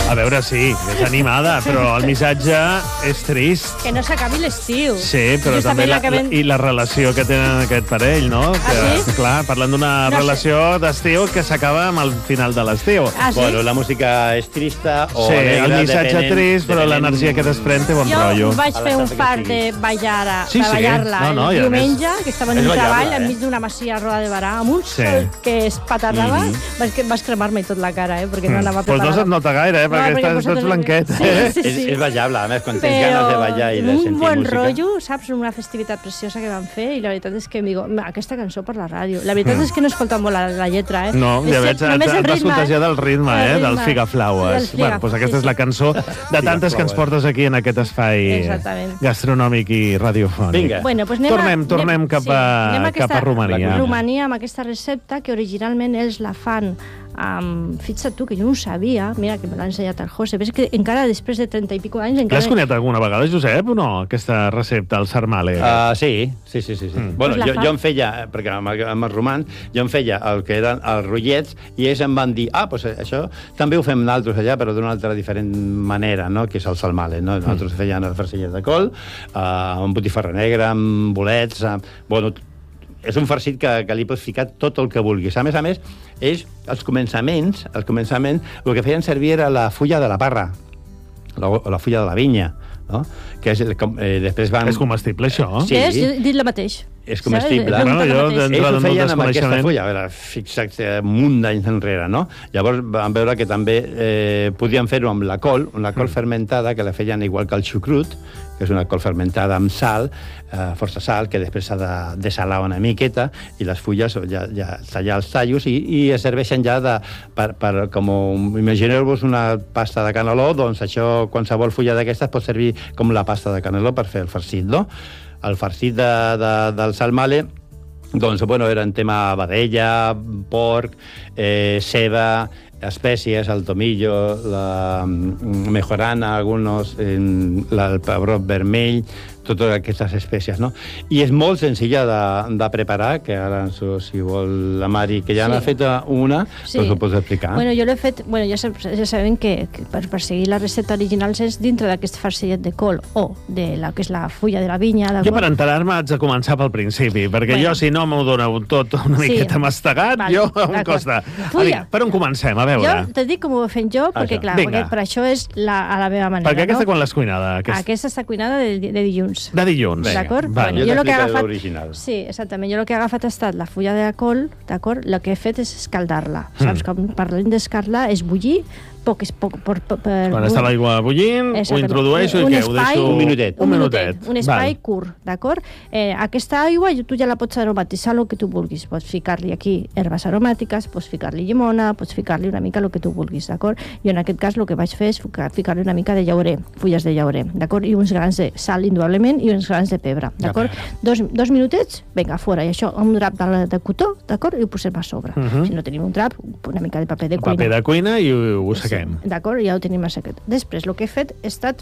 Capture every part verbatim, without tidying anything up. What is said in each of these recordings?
A veure, sí, és animada, però el missatge és trist. Que no s'acabi l'estiu. Sí, però Justament també la, l'acabem- i la relació que tenen aquest parell, no? Que, Ah, sí? Clar, parlant d'una No sé. relació d'estiu que s'acaba amb el final de l'estiu. Ah, sí? Bueno, la música és trista o Sí, alegre, el missatge depenent- trist, però depenent- l'energia que desprèn té bon jo rotllo. vaig A fer un l'estat que fart sigui. de ballar-la, Sí, de sí. ballar-la No, no, el i a diumenge, més- que estava en és un ballable, treball eh? enmig d'una masia a Roda de Barà, amb un Sí. sol que es patardava. Mhm. Vas, que- vas cremar-me tot la cara, eh? Perquè no anava Pues no preparada. se't nota gaire, eh? Perquè estàs vosaltres- tots blanquet, Sí, eh? sí, És, sí. és ballable, a més, quan tens Però ganes de ballar i de sentir un bon música. rotllo, saps? Una festivitat preciosa que van fer i la veritat és que em dic, aquesta cançó per la ràdio. La veritat és que no escolta molt la, la lletra, eh? No, ja És veig, et, només el et vas ritme, contagiar del ritme, el eh? Del ritme. Figaflaues. Del Figa- Bueno, doncs aquesta sí, és la sí. cançó de tantes que ens portes aquí en aquest espai Exactament. gastronòmic i radiofònic. Vinga. Bueno, pues anem Tornem, a, tornem cap a- anem cap a Romania. Romania, amb aquesta recepta que originalment ells la fan amb... Fixa't tu, que jo no ho sabia. Mira, que me l'ha ensenyat el José. Ves que encara després de trenta i pico anys... Encara... L'has cuinat alguna vegada, Josep, o no, aquesta recepta, el sarmale? Uh, sí, sí, sí, sí. sí. Mm. Bueno, Pues la jo, fa. jo em feia, perquè amb, amb els romans, jo em feia el que eren els rotllets i ells em van dir, ah, doncs això també ho fem nosaltres allà, però d'una altra diferent manera, no?, que és el salmale, no? Nosaltres mm. feien el farcillet de col, uh, amb botifarra negra, amb bolets, uh, bueno, és un farcit que, que li pots ficar tot el que vulguis. A més a més, és els començaments, els començaments, el que feien servir era la fulla de la parra, la, la fulla de la vinya, no? Que és, com, eh, després van... És comestible, això? Sí. Què és? Jo he dit el mateix. És comestible. Saps? He Bueno, preguntat jo el mateix. d'entrada Ells ho no feien amb aquesta desconeixement. fulla, a veure, fixa't, un munt d'anys enrere, no? Llavors vam veure que també eh, podien fer-ho amb la col, una col mm. fermentada, que la feien igual que el xucrut, que és una col fermentada amb sal, eh, força sal, que després s'ha de desalar una miqueta, i les fulles ja, ja tallar els tallos, i, i es serveixen ja de, per, per com imagineu-vos una pasta de caneló, doncs això, qualsevol fulla d'aquestes pot servir com la pasta de caneló per fer el farcit, no? El farcit de, de, del salmale, doncs, bueno, eren tema vedella, porc, eh, ceba, espècies, el tomillo, la mejorana, algunos, eh, la, el pebrot vermell, totes aquestes espècies, no? I és molt senzilla de, de preparar, que ara, si vol la Mari, que ja Sí. n'ha fet una, Sí. doncs ho pots explicar. Bueno, jo l'he fet... Bueno, ja, sab, ja sabem que, que per, per seguir la recepta original és dintre d'aquest farcillet de col o de la que és la fulla de la vinya. Jo per enterar-me haig de començar pel principi, perquè Bueno. jo, si no m'ho doneu tot una Sí. miqueta mastegat, Vale, jo em d'acord. costa. Fulla. A per on comencem? A veure. Jo te dic com ho he fet jo, perquè, Això. clar, Vinga. perquè per això és la, a la meva manera. Perquè aquesta no? quan l'has cuinada? Aquest... Aquesta està cuinada de, de dilluns. De dilluns. D'acord? Vale. Jo jo el que he t'explicaré agafat... l'original. Sí, exactament. Jo el que he agafat ha estat la fulla de col, d'acord? El que he fet és escaldar-la. Saps? Mm. Com parlem d'escaldar és bullir, poc, és poc, per, per, per, Quan està l'aigua bullint, ho Exactament. introdueixo Un i què? espai- Ho deixo... Un minutet. Un minutet. Un espai Val. curt, d'acord? Eh, aquesta aigua tu ja la pots aromatitzar el que tu vulguis. Pots ficar-li aquí herbes aromàtiques, pots ficar-li llimona, pots ficar-li una mica el que tu vulguis, d'acord? Jo en aquest cas el que vaig fer és ficar- ficar-li una mica de llaurer, fulles de llaurer, d'acord? I uns grans de sal, indudablement, i uns grans de pebre, d'acord? Dos, dos minutets, vinga, fora. I això, un drap de, de cotó, d'acord? I ho posem a sobre. Uh -huh. Si no tenim un drap, una mica de paper de Un cuina. paper de cuina i ho, ho sequem. Sí, d'acord? Ja ho tenim a secret. Després, el que he fet ha estat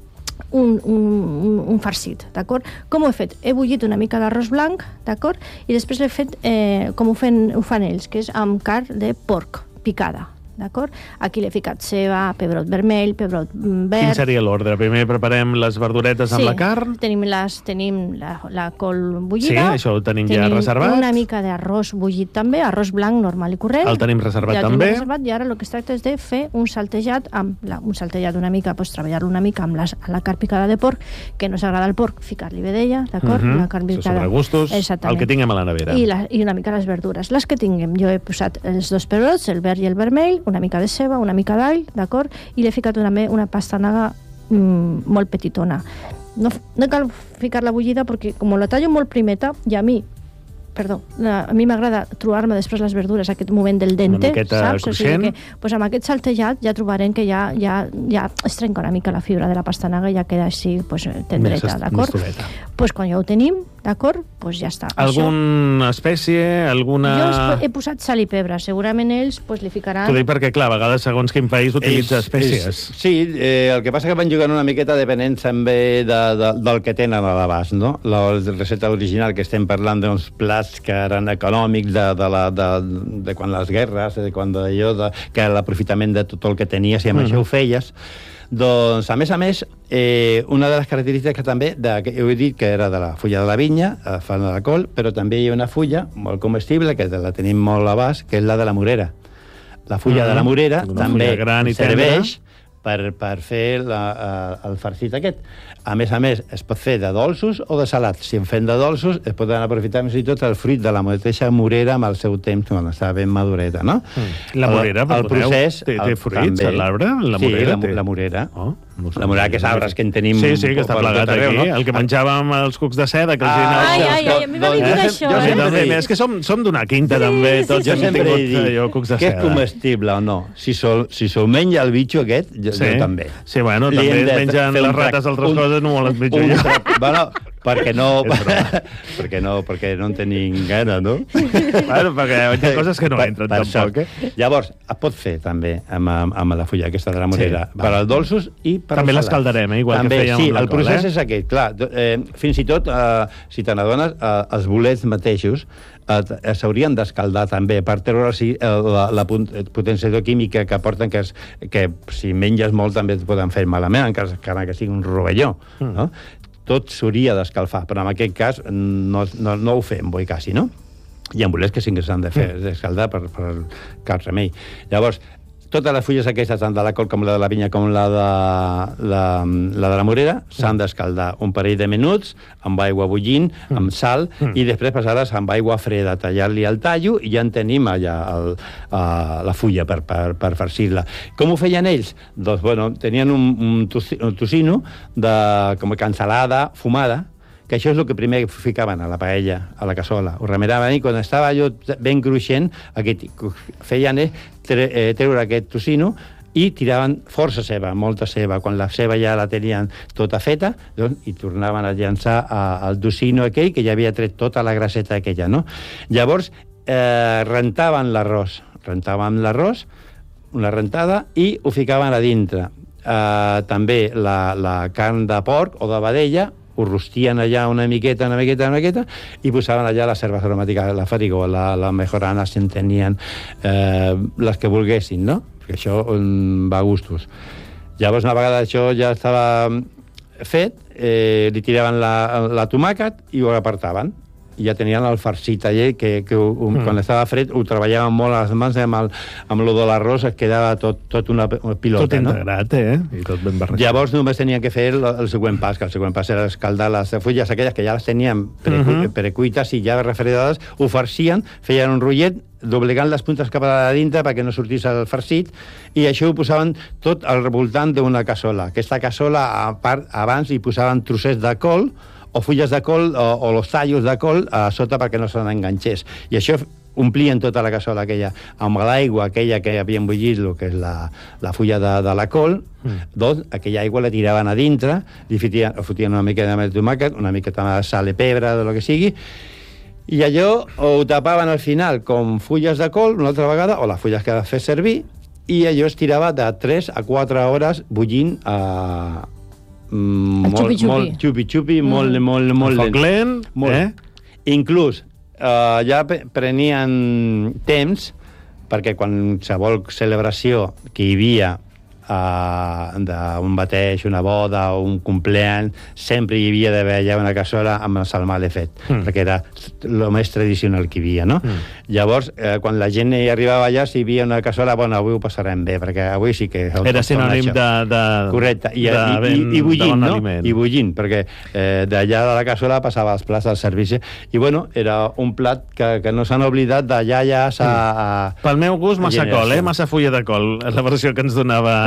un, un, un farcit, d'acord? Com ho he fet? He bullit una mica d'arròs blanc, d'acord? I després l'he fet eh, com ho fan, ho fan ells, que és amb carn de porc picada, d'acord? Aquí l'he ficat ceba, pebrot vermell, pebrot verd... Quin seria l'ordre? Primer preparem les verduretes amb sí, la carn? tenim, les, tenim la, la col Sí, bullida. això ho tenim, ja tenim reservat. una mica d'arròs bullit també, arròs blanc normal i corrent. El tenim reservat ja el tenim també. Reservat, I ara el que es tracta és de fer un saltejat, amb la, un saltejat una mica, doncs, treballar-lo una mica amb les, la carn picada de porc, que no s'agrada el porc, ficar-li vedella, d'acord? Uh -huh. La carn picada. Sobre gustos, Exactament. el que tinguem a la nevera. I, la, I una mica les verdures. Les que tinguem, jo he posat els dos pebrots, el verd i el vermell, una mica de ceba, una mica d'all, d'acord? I l'he ficat una, una pastanaga mm, molt petitona. No, no cal ficar-la bullida perquè com la tallo molt primeta, i a mi perdó, a mi m'agrada trobar-me després les verdures, aquest moment del dente, Una miqueta saps? O sigui cruixent. que, pues amb aquest saltejat ja trobarem que ja, ja, ja es trenca una mica la fibra de la pastanaga i ja queda així pues, tendreta, Més- d'acord? més dureta. Pues quan ja ho tenim, d'acord? Doncs pues ja està. Alguna Això... espècie, alguna... Jo he posat sal i pebre, segurament ells pues, li ficaran... T'ho dic perquè, clar, a vegades segons quin país utilitza és, espècies. És, sí, eh, el que passa que van jugant una miqueta depenent també de, de, del que tenen a l'abast, no? La recepta original que estem parlant d'uns plats que eren econòmics de, de, la, de, de quan les guerres, de quan d'allò, de, que l'aprofitament de tot el que tenies i amb mm. això ho feies. Doncs, a més a més, eh, una de les característiques que també, de, que heu dit que era de la fulla de la vinya, eh, fan de la col, però també hi ha una fulla molt comestible, que la tenim molt a l'abast, que és la de la morera. La fulla mm. de la morera una també serveix per, per fer la, uh, el farcit aquest. A més a més, es pot fer de dolços o de salats. Si en fem de dolços, es poden aprofitar més i tot el fruit de la mateixa morera amb el seu temps, quan està ben madureta, no? Mm. La morera, el, el procés... Té, té fruits, l'arbre? La sí, morera, la, té. la morera. Oh, no la morera, que és arbres que en tenim... Sí, sí, que està plegat aquí. No? El que menjàvem els cucs de seda, que els ah, ai, ai, ai, a mi m'ha vingut això, eh? També, és que som, som d'una quinta, sí, també. Tots jo hem sempre tingut allò, cucs de seda. Que és comestible o no. Si se'l si se menja el bitxo aquest, jo, sí. jo també. Sí, bueno, Li també es mengen les rates altres coses, no me les menjo jo. Bueno, perquè no, perquè no, perquè no en tenim gana, no? Bueno, perquè hi ha coses que no entren per, per tampoc. Eh? Llavors, es pot fer també amb, amb la fulla aquesta de la morera, sí, per als dolços i per també als l'escaldarem, eh? Igual també, que fèiem sí, amb la el procés col, eh? és aquest, clar. Eh, fins i tot, eh, si te n'adones, eh, els bolets mateixos eh, s'haurien d'escaldar també per treure sí, la, la potenciació química que aporten, que, és, que si menges molt també et poden fer malament, encara, encara que sigui un rovelló, mm. no? Tot s'hauria d'escalfar, però en aquest cas no, no, no ho fem, boi quasi, no? Hi ha bolets que sí que s'han de fer, mm. d'escaldar per, per cap remei. Llavors, totes les fulles aquestes, tant de la col com la de la vinya com la de la, la, de la morera, s'han d'escaldar un parell de minuts amb aigua bullint, mm. amb sal, mm. i després passar-les amb aigua freda, tallar-li el tallo, i ja en tenim allà el, uh, la fulla per, per, per farcir-la. Com ho feien ells? Doncs, bueno, tenien un, un, un tocino de, com a cansalada fumada, que això és el que primer ficaven a la paella, a la cassola. Ho remeraven i quan estava allò ben cruixent, aquest, feien eh, tre, eh, treure aquest tocino i tiraven força ceba, molta ceba. Quan la ceba ja la tenien tota feta, doncs, i tornaven a llançar al tocino aquell, que ja havia tret tota la grasseta aquella, no? Llavors, eh, rentaven l'arròs. Rentaven l'arròs, una rentada, i ho ficaven a dintre. Eh, també la, la carn de porc o de vedella, ho rostien allà una miqueta, una miqueta, una miqueta, i posaven allà les herbes aromàtiques, la farigó, la, la mejorana, si en tenien eh, les que volguessin, no? Perquè això um, va a gustos. Llavors, una vegada això ja estava fet, eh, li tiraven la, la tomàquet i ho apartaven. I ja tenien el farcit allà, que, que um, mm. quan estava fred ho treballaven molt a les mans, amb, el, amb lo de l'arròs es quedava tot, tot una, una pilota. Tot integrat, no? eh? I tot ben barrejat. Llavors només tenien que fer el, el següent pas, que el següent pas era escaldar les fulles aquelles que ja les tenien precu mm -hmm. precuites i ja refredades, ho farcien, feien un rotllet, doblegant les puntes cap a la dintre perquè no sortís el farcit, i això ho posaven tot al voltant d'una cassola. Aquesta cassola, a part, abans hi posaven trossets de col, o fulles de col, o, o los tallos de col a sota perquè no se n'enganxés. I això omplien tota la cassola aquella amb l'aigua aquella que havien bullit, el que és la, la fulla de, de la col, mm. doncs aquella aigua la tiraven a dintre, li fotien, fotien una mica de tomàquet, una mica de sal i pebre, de lo que sigui, i allò ho tapaven al final com fulles de col, una altra vegada, o les fulles que ha de fer servir, i allò es tirava de tres a quatre hores bullint a... Mm, molt, xupi-xupi. molt xupi-xupi, mm. molt, molt, molt lent. Foc lent, molt. Eh? Inclús uh, ja prenien temps, perquè qualsevol celebració que hi havia uh, d'un bateig, una boda o un compleany, sempre hi havia d'haver allà una cassola amb el salmale fet, mm. perquè era el més tradicional que hi havia, no? Mm. Llavors, eh, quan la gent hi arribava allà, si hi havia una cassola, bueno, avui ho passarem bé, perquè avui sí que... Era sinònim de, de... Correcte, i, de i, ben, i, i bullint, no? Aliment. I bullint, perquè eh, d'allà de la cassola passava als plats del servici, i bueno, era un plat que, que no s'han oblidat d'allà ja s'ha... Mm. Pel meu gust, massa col, eh? Massa fulla de col, és la versió que ens donava...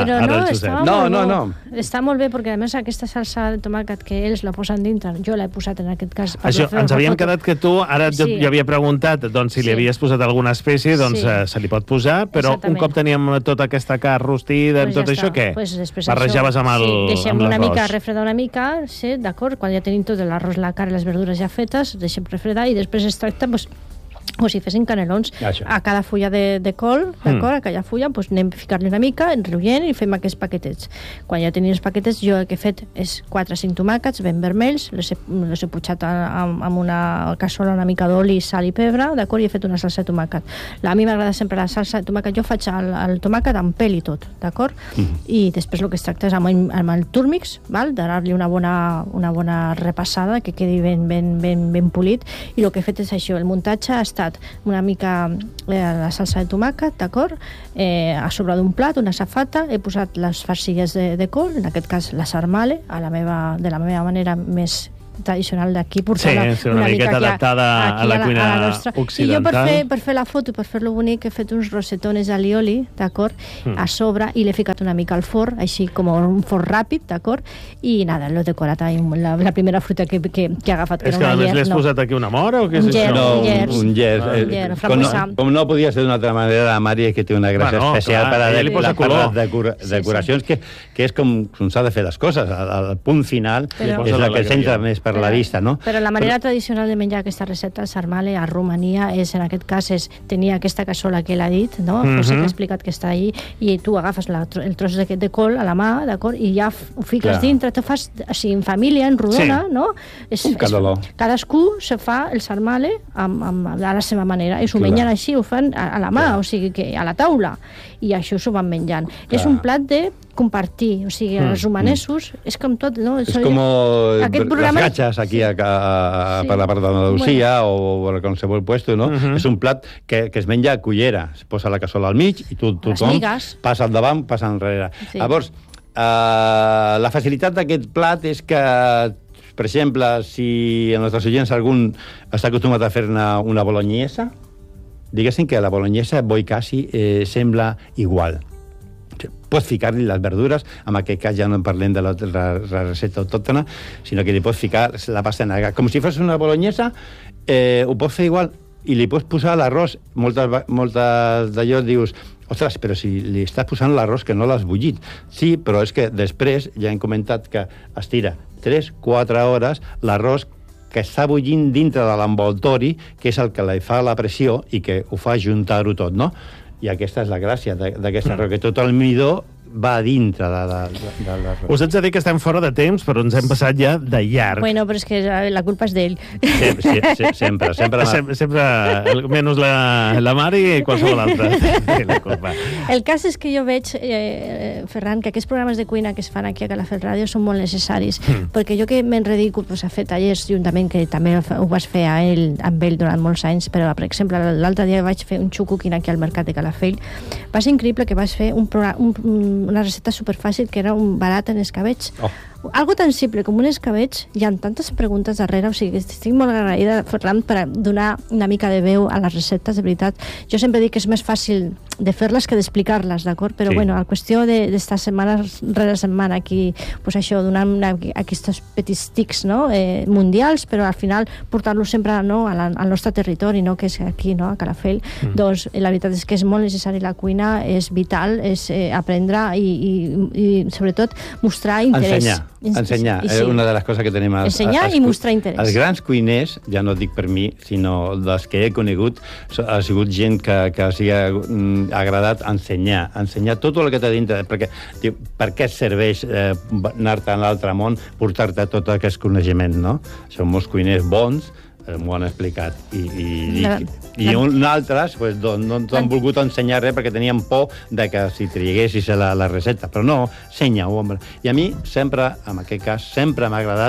Però ara no, el estava Josep. No, molt no, bo. no. Està molt bé, perquè a més aquesta salsa de tomàquet que ells la posen dintre, jo l'he posat en aquest cas. per Això, fer ens una havíem foto. quedat que tu, ara jo, Sí. jo havia preguntat doncs, si li Sí. havies posat alguna espècie, doncs Sí. eh, se li pot posar, però un Exactament. cop teníem tota aquesta carn rostida, Pues amb tot ja això, està. què? Pues després Barrejaves això, amb el sí, deixem amb una l'arròs. mica refredar una mica, sí, d'acord? Quan ja tenim tot l'arròs, la carn i les verdures ja fetes, deixem refredar i després es tracta, pues, o si fessin canelons, Això. a cada fulla de, de col, d'acord? Mm. A cada fulla pues, anem a ficar-li una mica, enrotllent i fem aquests paquetets. Quan ja tenim els paquetets, jo el que he fet és quatre o cinc tomàquets ben vermells, les he, les he putxat amb, amb una cassola una mica d'oli, sal i pebre, d'acord? I he fet una salsa de tomàquet. La, a mi m'agrada sempre la salsa de tomàquet, jo faig el, el tomàquet amb pèl i tot, d'acord? Mm. I després el que es tracta és amb, amb el túrmix, val? Donar-li una bona, una bona repassada, que quedi ben, ben, ben, ben polit, i el que he fet és això, el muntatge ha estat una mica eh, la salsa de tomàquet, d'acord? Eh, a sobre d'un plat, una safata, he posat les farcilles de, de col, en aquest cas la sarmale, a la meva, de la meva manera més tradicional d'aquí, portar-la Sí, sí, una miqueta aquí adaptada a la aquí cuina nostra. I jo occidental. per fer, per fer la foto, per fer-lo bonic, he fet uns rosetones alioli, d'acord? Mm. A sobre, i l'he ficat una mica al forn, així com un forn ràpid, d'acord? I nada, l'he decorat amb la, la primera fruta que, que, que he agafat. És que era a una més llet, li has no. posat aquí una mora o què és Un gel, això? No, un un, gers. un gers. Ah. Eh, Un gers, com, no, frambuesa. com no podia ser d'una altra manera, la Mari, que té una gràcia Bueno, especial clar, per a ella li posa la, per color. les decora, Sí, decoracions, que, que és com, com s'ha de fer les coses. El, el punt final Però- és la que Posa centra l'alegria. més per la vista, no? Però la manera tradicional de menjar aquesta recepta, el sarmale, a Romania, és, en aquest cas, és tenir aquesta cassola que l'ha dit, no? Mhm. José que ha explicat que està ahí, i tu agafes la, el tros de, de col a la mà, d'acord? I ja f- ho fiques Clar. dintre, te fas, o sigui, en família, en rodona, Sí. no? És, Un cadaló. és, cadascú se fa el sarmale amb, amb, a la seva manera, i s'ho Clar. mengen així, ho fan a, a la mà, Clar. o sigui, que a la taula, i això s'ho van menjant. Clar. És un plat de compartir, o sigui, Mm. els romanesos, és com tot, no? És com Aquest programa- les gatxes aquí a, a, a, Sí. per la part d'Andalusia o per qualsevol puesto, no? Uh -huh. És un plat que, que es menja a cullera. Es posa la cassola al mig i tu, Les tothom migues. passa al davant, passa enrere. Sí. Llavors, eh, la facilitat d'aquest plat és que, per exemple, si en els nostres oients algun està acostumat a fer-ne una bolognesa, diguéssim que la bolognesa bo i quasi eh, sembla igual. Pots ficar-li les verdures, en aquest cas ja no en parlem de la, de la, la recepta autòctona, sinó que li pots ficar la pasta negra. Com si fos una bolognesa, eh, ho pots fer igual, i li pots posar l'arròs. Moltes, va- moltes d'allò dius, ostres, però si li estàs posant l'arròs que no l'has bullit. Sí, però és que després ja hem comentat que es tira tres quatre hores l'arròs que està bullint dintre de l'envoltori, que és el que li fa la pressió i que ho fa ajuntar-ho tot, no? I aquesta és la gràcia d'aquest arròs, que tot el midó va dintre de, de, de, de l'arròs. Us haig de dir que estem fora de temps, però ens hem passat ja de llarg. Bueno, però és que eh, la culpa és d'ell. Sí, sí, sí, sempre, sempre. Sempre, sempre menys la, la Mari i qualsevol altra. Té la culpa. El cas és que jo veig, eh, Ferran, que aquests programes de cuina que es fan aquí a Calafell Ràdio són molt necessaris, mm. perquè jo que me'n dedico pues, a fer tallers juntament, que també ho vas fer a ell, amb ell durant molts anys, però, per exemple, l'altre dia vaig fer un xucuquín aquí al Mercat de Calafell. Va ser increïble que vas fer un, programa, un, una recepta superfàcil que era un barat en escabeig. Oh. Algo tan simple com un escabeig, hi ha tantes preguntes darrere, o sigui, estic molt agraïda, Ferran, per donar una mica de veu a les receptes, de veritat. Jo sempre dic que és més fàcil de fer-les que d'explicar-les, d'acord? Però, Sí. bueno, la qüestió d'estar setmana rere setmana aquí, pues això, donant una, aquests petits tics, no?, eh, mundials, però al final portar-los sempre, no?, a la, al nostre territori, no?, que és aquí, no?, a Calafell. Mm. Doncs la veritat és que és molt necessari la cuina, és vital, és eh, aprendre i, i, i, sobretot, mostrar interès. Ensenyar. Ensenyar, I és una de les coses que tenim... Els, Ensenyar els, i mostrar interès. Els grans cuiners, ja no dic per mi, sinó dels que he conegut, so- ha sigut gent que, que s'hi ha mm, agradat ensenyar, ensenyar tot el que té dintre, perquè diu, per què et serveix eh, anar-te a l'altre món, portar-te tot aquest coneixement, no? Són molts cuiners bons, eh, m'ho han explicat, i, i, La- i, i un altres pues, doncs, no t'han volgut ensenyar res perquè tenien por de que si triguessis la, la recepta, però no, ensenya-ho, home. I a mi sempre, en aquest cas, sempre m'ha agradat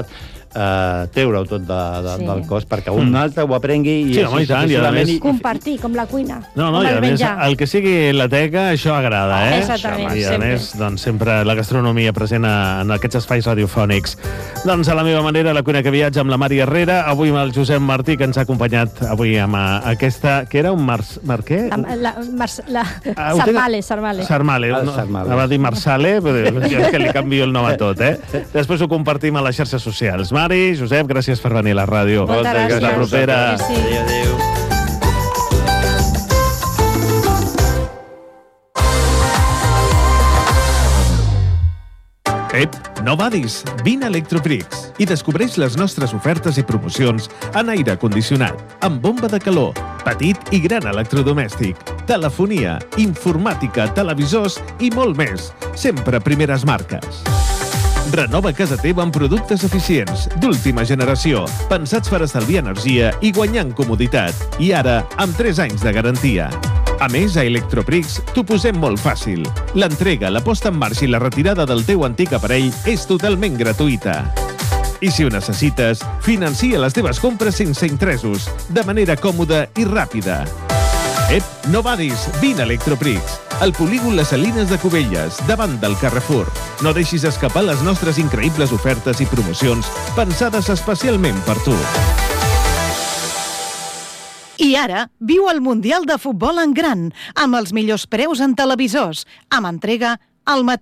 eh, treure-ho tot de, de, Sí. del cos perquè un mm. altre ho aprengui i Sí, home, i tant, i a successivament més- i- Compartir, com la cuina. No, no, com i a el més, menjar. el que sigui la teca, això agrada, eh? Exactament, I a sempre. més, doncs, sempre la gastronomia present a, en aquests espais radiofònics. Doncs a la meva manera, la cuina que viatja amb la Mari Herrera, avui amb el Josep Martí, que ens ha acompanyat avui amb uh, aquesta... que era un mars... Mar què? La, la, Mars, la, Ah, ho tenen- Sarmale, Sarmale. Sarmale. Ah, No, Sarmale. anava a dir Marsale, però jo és que li canvio el nom a tot, eh? Després ho compartim a les xarxes socials. Mari, Josep, gràcies per venir a la ràdio. Moltes gràcies. Fins la propera. Sí, sí. Adéu, adéu. Ep, no badis, vine a Electroprix i descobreix les nostres ofertes i promocions en aire condicionat, amb bomba de calor, petit i gran electrodomèstic, telefonia, informàtica, televisors i molt més, sempre primeres marques. Renova casa teva amb productes eficients, d'última generació, pensats per estalviar energia i guanyar en comoditat. I ara, amb tres anys de garantia. A més, a Electroprix t'ho posem molt fàcil. L'entrega, la posta en marxa i la retirada del teu antic aparell és totalment gratuïta. I si ho necessites, financia les teves compres sense interessos, de manera còmoda i ràpida. Ep, no badis, vine a Electroprix, al polígon Les Salines de Cubelles, davant del Carrefour. No deixis escapar les nostres increïbles ofertes i promocions pensades especialment per tu. I ara, viu el Mundial de Futbol en gran, amb els millors preus en televisors, amb entrega al matí.